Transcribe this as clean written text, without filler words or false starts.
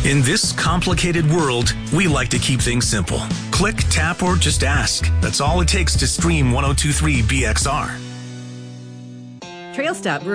In this complicated world, we like to keep things simple. Click, tap, or just ask. That's all it takes to stream 1023 BXR. TrailStop